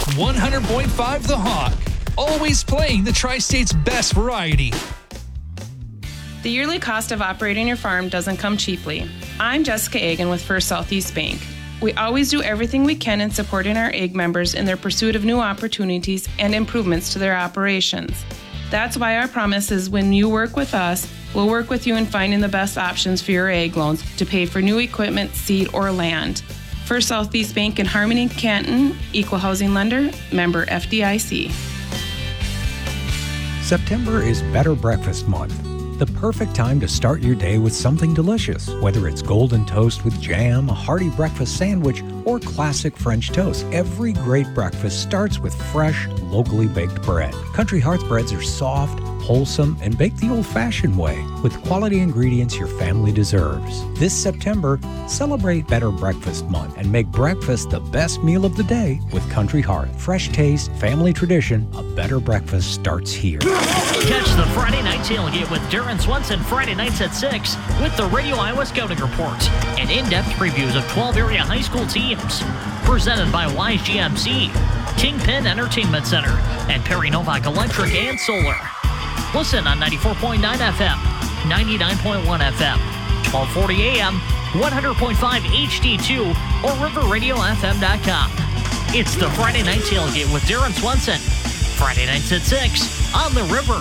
100.5 The Hawk. Always playing the Tri-State's best variety. The yearly cost of operating your farm doesn't come cheaply. I'm Jessica Agan with First Southeast Bank. We always do everything we can in supporting our AG members in their pursuit of new opportunities and improvements to their operations. That's why our promise is when you work with us, we'll work with you in finding the best options for your AG loans to pay for new equipment, seed, or land. First Southeast Bank in Harmony, Canton, Equal Housing Lender, member FDIC. September is Better Breakfast Month. The perfect time to start your day with something delicious, whether it's golden toast with jam, a hearty breakfast sandwich, or classic French toast. Every great breakfast starts with fresh, locally baked bread. Country Hearth breads are soft, wholesome, and baked the old-fashioned way with quality ingredients your family deserves. This September, celebrate Better Breakfast Month and make breakfast the best meal of the day with Country Hearth. Fresh taste, family tradition, a better breakfast starts here. Catch the Friday Night Tailgate with Darren Swenson Friday nights at 6 with the Radio Iowa Scouting Report and in-depth previews of 12 area high school teams. Presented by Wise GMC, Kingpin Entertainment Center, and Perry Novak Electric and Solar. Listen on 94.9 FM, 99.1 FM, 1240 AM, 100.5 HD2, or riverradiofm.com. It's the Friday Night Tailgate with Darren Swenson. Friday nights at 6 on the River.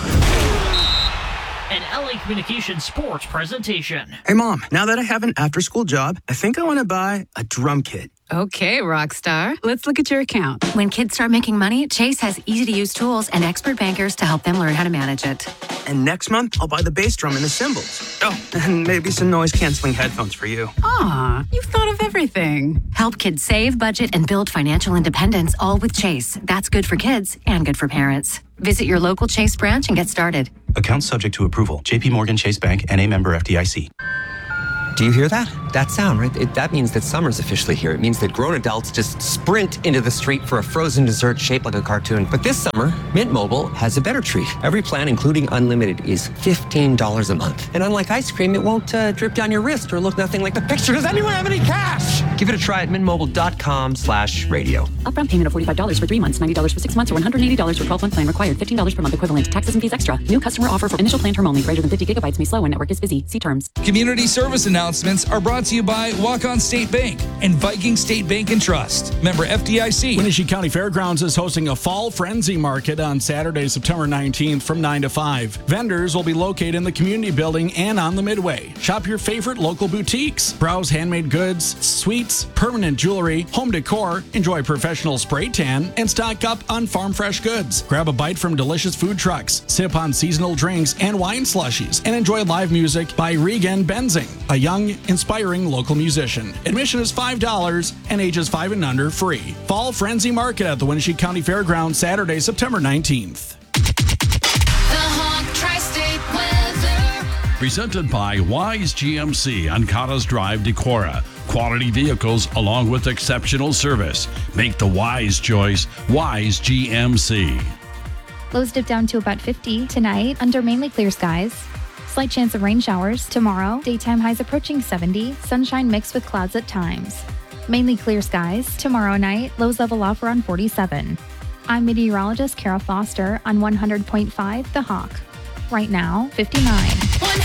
An LA Communications sports presentation. Hey, Mom, now that I have an after-school job, I think I want to buy a drum kit. Okay, rock star. Let's look at your account. When kids start making money, Chase has easy-to-use tools and expert bankers to help them learn how to manage it. And next month, I'll buy the bass drum and the cymbals. Oh, and maybe some noise-canceling headphones for you. Aw, you've thought of everything. Help kids save, budget, and build financial independence, all with Chase. That's good for kids and good for parents. Visit your local Chase branch and get started. Accounts subject to approval. JP Morgan Chase Bank, N.A. member FDIC. Do you hear that? That sound, right? That means that summer's officially here. It means that grown adults just sprint into the street for a frozen dessert shaped like a cartoon. But this summer, Mint Mobile has a better treat. Every plan, including unlimited, is $15 a month. And unlike ice cream, it won't drip down your wrist or look nothing like the picture. Does anyone have any cash? Give it a try at mintmobile.com/radio. Upfront payment of $45 for 3 months, $90 for 6 months, or $180 for 12-month plan required. $15 per month equivalent. Taxes and fees extra. New customer offer for initial plan term only. Greater than 50 gigabytes may slow when network is busy. See terms. Community service announcements are brought to you by Walk-On State Bank and Viking State Bank and Trust. Member FDIC. Wenatchee County Fairgrounds is hosting a Fall Frenzy Market on Saturday, September 19th from 9 to 5. Vendors will be located in the community building and on the Midway. Shop your favorite local boutiques. Browse handmade goods, sweets, permanent jewelry, home decor, enjoy professional spray tan, and stock up on farm fresh goods. Grab a bite from delicious food trucks, sip on seasonal drinks and wine slushies, and enjoy live music by Regan Benzing, a young, inspiring local musician. Admission is $5 and ages 5 and under free. Fall Frenzy Market at the Wenatchee County Fairgrounds, Saturday, September 19th. The Hawk Tri-State weather. Presented by Wise GMC on Cottas Drive, Decorah. Quality vehicles along with exceptional service. Make the wise choice, Wise GMC. Lows dip down to about 50 tonight under mainly clear skies. Slight chance of rain showers tomorrow. Daytime highs approaching 70. Sunshine mixed with clouds at times. Mainly clear skies tomorrow night. Lows level off around 47. I'm meteorologist Kara Foster on 100.5 The Hawk. Right now, 59.